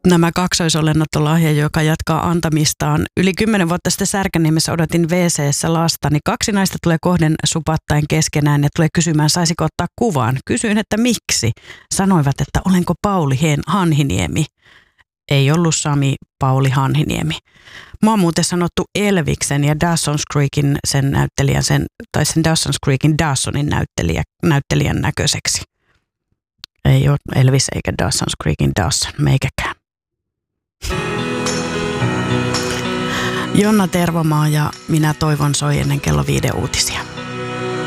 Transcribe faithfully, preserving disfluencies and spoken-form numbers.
Nämä kaksoisolennot on lahja, joka jatkaa antamistaan. Yli kymmenen vuotta sitten Särkänniemessä odotin wee seessä lasta, niin kaksi naista tulee kohden supattaen keskenään ja tulee kysymään, saisiko ottaa kuvan. Kysyin, että miksi. Sanoivat, että olenko Pauli Hanhiniemi. Ei ollut Sami Pauli Hanhiniemi. Mä oon muuten sanottu Elviksen ja Dawson's Creekin sen näyttelijän, sen, tai sen Dawson's Creekin Dawsonin näyttelijä, näyttelijän näköiseksi. Ei ole Elvis eikä Dawson's Creekin Dawson, meikäkään. Jonna Tervomaa ja minä toivon soi ennen kello viiden uutisia.